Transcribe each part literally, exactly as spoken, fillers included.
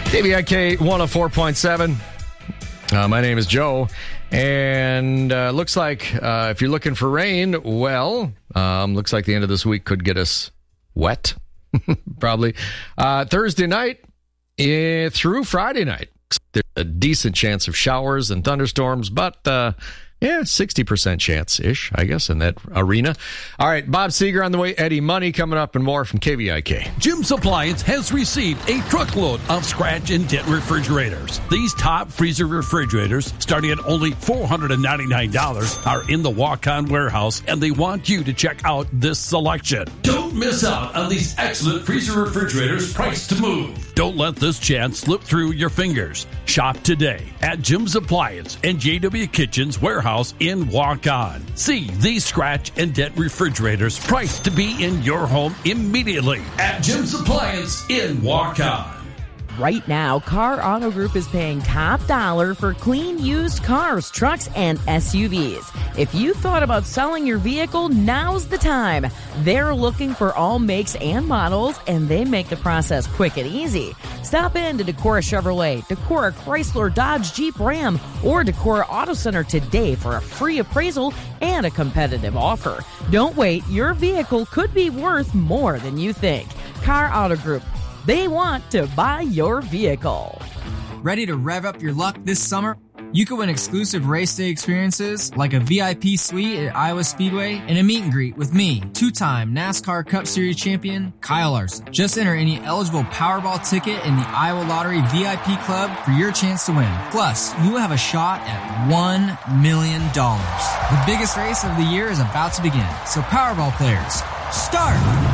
K V I K one oh four point seven. Uh, my name is Joe, and uh, looks like uh, if you're looking for rain, well, um, looks like the end of this week could get us wet, probably. Uh, Thursday night eh, through Friday night, there's a decent chance of showers and thunderstorms, but uh, yeah, sixty percent chance-ish, I guess, in that arena. All right, Bob Seeger on the way, Eddie Money coming up, and more from K V I K. Jim's Appliance has received a truckload of scratch and dent refrigerators. These top freezer refrigerators, starting at only four hundred ninety-nine dollars, are in the walk-on warehouse, and they want you to check out this selection. Don't miss out on these excellent freezer refrigerators priced to move. Don't let this chance slip through your fingers. Shop today at Jim's Appliance and J W Kitchen's warehouse in Walk-On. See these scratch and dent refrigerators priced to be in your home immediately at Jim's Appliance in Walk-On. Right now, Car Auto Group is paying top dollar for clean used cars, trucks, and S U Vs. If you thought about selling your vehicle, now's the time. They're looking for all makes and models, and they make the process quick and easy. Stop in to Decorah Chevrolet, Decorah Chrysler, Dodge, Jeep, Ram, or Decorah Auto Center today for a free appraisal and a competitive offer. Don't wait. Your vehicle could be worth more than you think. Car Auto Group. They want to buy your vehicle. Ready to rev up your luck this summer? You could win exclusive race day experiences like a V I P suite at Iowa Speedway and a meet and greet with me, two-time NASCAR Cup Series champion Kyle Larson. Just enter any eligible Powerball ticket in the Iowa Lottery V I P Club for your chance to win. Plus, you will have a shot at one million dollars. The biggest race of the year is about to begin. So Powerball players, start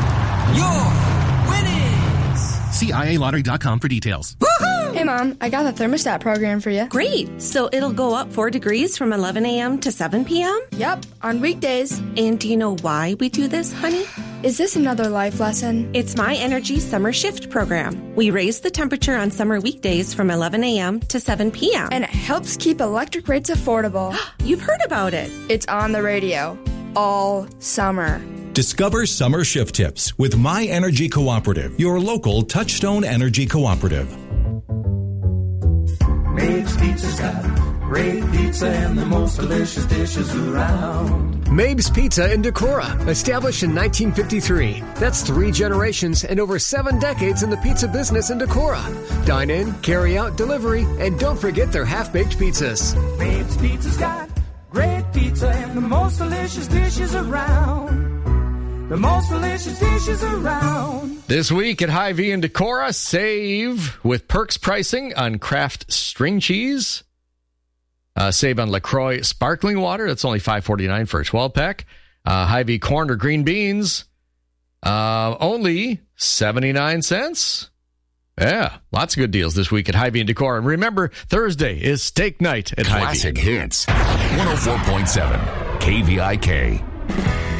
your winning! See I A lottery dot com for details. Woohoo! Hey, Mom, I got the thermostat program for you. Great. So it'll go up four degrees from eleven a.m. to seven p.m.? Yep, on weekdays. And do you know why we do this, honey? Is this another life lesson? It's My Energy Summer Shift program. We raise the temperature on summer weekdays from eleven a.m. to seven p.m. And it helps keep electric rates affordable. You've heard about it. It's on the radio all summer. Discover summer shift tips with My Energy Cooperative, your local Touchstone Energy Cooperative. Mabes Pizza's got great pizza and the most delicious dishes around. Mabes Pizza in Decorah, established in nineteen fifty-three. That's three generations and over seven decades in the pizza business in Decorah. Dine in, carry out, delivery, and don't forget their half-baked pizzas. Mabes Pizza's got great pizza and the most delicious dishes around. The most delicious dishes around. This week at Hy-Vee in Decorah, save with Perks pricing on Kraft string cheese. Uh, save on LaCroix sparkling water. That's only five forty-nine for a twelve-pack. Uh, Hy-Vee corn or green beans, uh, only seventy-nine cents. Yeah, lots of good deals this week at Hy-Vee in Decorah. And remember, Thursday is steak night at Hy-Vee. Classic Hits, one oh four point seven K V I K.